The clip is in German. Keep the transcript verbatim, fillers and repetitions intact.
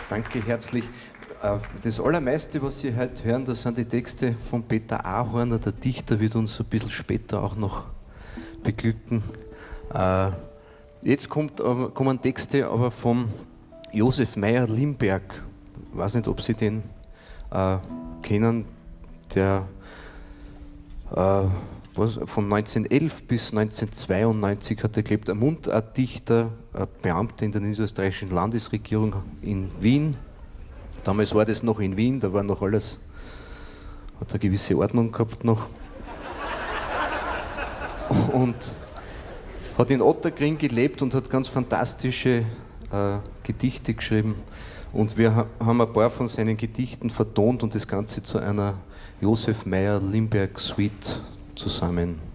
Danke herzlich. Das Allermeiste, was Sie heute hören, das sind die Texte von Peter Ahorner. Der Dichter wird uns ein bisschen später auch noch beglücken. Jetzt kommt, kommen Texte aber von Josef Meyer-Limberg. Ich weiß nicht, ob Sie den äh, kennen. Der äh, was, von neunzehnhundertelf bis neunzehnhundertzweiundneunzig hat er gelebt. Ein Mundartdichter, ein Beamter in der niederösterreichischen Landesregierung in Wien. Damals war das noch in Wien, da war noch alles, hat eine gewisse Ordnung gehabt noch. Und hat in Otterkring gelebt und hat ganz fantastische äh, Gedichte geschrieben. Und wir ha haben ein paar von seinen Gedichten vertont und das Ganze zu einer Josef Meyer-Limberg Suite zusammen